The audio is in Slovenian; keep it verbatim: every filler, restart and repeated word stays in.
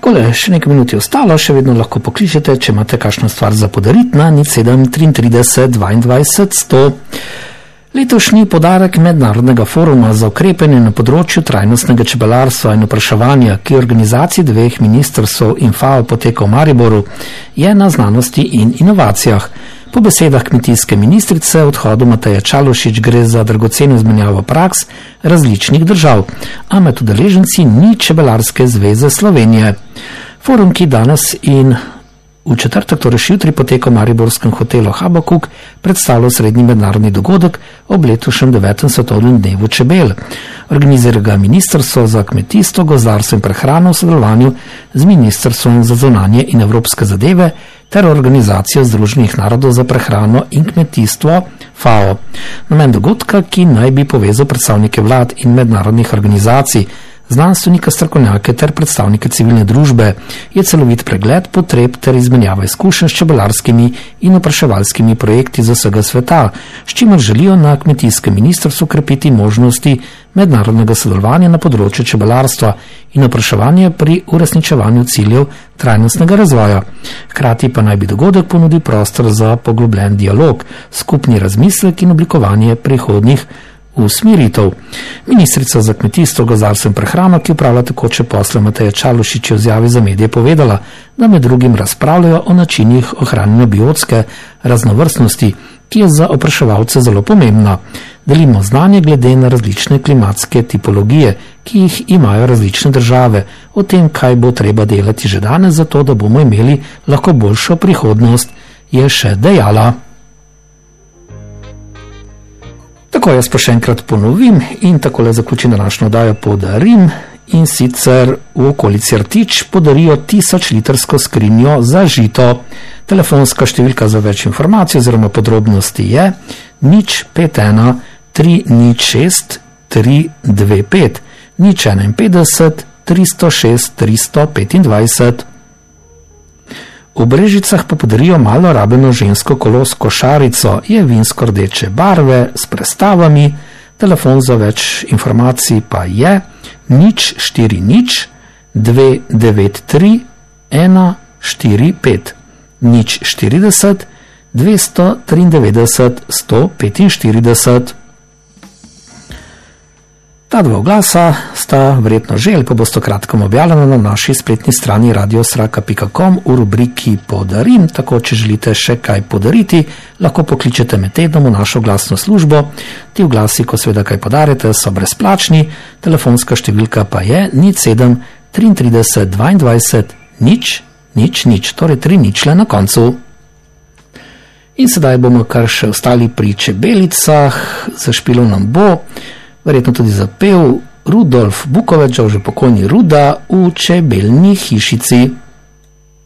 Takole, še nekaj minut je ostalo, še vedno lahko pokličete, če imate kakšno stvar za podariti na nič sedem triintrideset dvaindvajset sto. Letošnji podarek Mednarodnega foruma za ukrepanje na področju trajnostnega čebelarstva in opraševanja, ki je organizaciji dveh ministrstv in F A O poteka v Mariboru, je na znanosti in inovacijah. Po besedah kmetijske ministrice odhodu Mateje Čalušić gre za dragoceno izmenjavo praks različnih držav, a med udeleženci ni Čebelarske zveze Slovenije. Forum, ki danes in v četrtek, torej jutri, poteka v mariborskem hotelu Habakuk, predstavlja srednji mednarodni dogodek ob letošnjem devetem svetovnem dnevu čebel. Organizira ga Ministrstvo za kmetijstvo, gozdarstvo in prehrano v sodelovanju z Ministrstvom za zunanje in evropske zadeve ter Organizacijo Združenih narodov za prehrano in kmetijstvo F A O. Namen dogodka, ki naj bi povezal predstavnike vlad in mednarodnih organizacij, znanstvenike, strokovnjake ter predstavnike civilne družbe, je celovit pregled potreb ter izmenjava izkušenj s čebelarskimi in opraševalskimi projekti z vsega sveta, s čimer želijo na kmetijskem ministrstvu krepiti možnosti mednarodnega sodelovanja na področju čebelarstva in opraševanja pri uresničevanju ciljev trajnostnega razvoja. Hkrati pa naj bi dogodek ponudil prostor za poglobljen dialog, skupni razmislek in oblikovanje prihodnjih usmeritev. Ministrica za kmetijstvo, gozdarstvo in prehrano, ki upravlja tekoče posle, Mateja Čalušić, je v izjavi za medije povedala, da med drugim razpravljajo o načinih ohranjanja biotske raznovrstnosti, ki je za opraševalce zelo pomembna. Delimo znanje glede na različne klimatske tipologije, ki jih imajo različne države, o tem, kaj bo treba delati že danes, zato da bomo imeli lahko boljšo prihodnost, je še dejala. Tako jaz pa še enkrat ponovim in takole zaključim današnjo oddajo Podarim, in sicer v okolici Rtič podarijo tisoč litrsko skrinjo za žito. Telefonska številka za več informacij oziroma podrobnosti je nič pet ena tri nič šest tri dve pet, nič enainpetdeset tristo šest tristo petindvajset. V Brežicah pa podarijo malo rabljeno žensko kolo s košarico, je vinsko rdeče barve s prestavami. Telefon za več informacij pa je nič štiri nič dve devet tri ena štiri pet, nič štirideset dvesto triindevetdeset sto petinštirideset. Ta dva oglasa sta verjetno že ali pa bosta kratkom objavljena na naši spletni strani radiosraka pika com v rubriki Podarim, tako če želite še kaj podariti, lahko pokličete med tednom v našo glasno službo. Ti oglasi, ko seveda kaj podarite, so brezplačni, telefonska številka pa je nič sedem triintrideset dvaindvajset nič nič nič, torej tri ničle na koncu. In sedaj bomo kar še ostali pri čebelicah, zašpilo nam bo verjetno tudi zapel Rudolf Bukovič, že pokojni Ruda, v čebelni hišici.